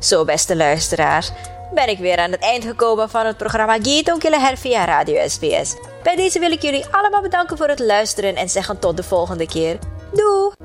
Zo, beste luisteraars, ben ik weer aan het eind gekomen van het programma Gitong Kilaher via Radio SBS. Bij deze wil ik jullie allemaal bedanken voor het luisteren en zeggen tot de volgende keer. Doei!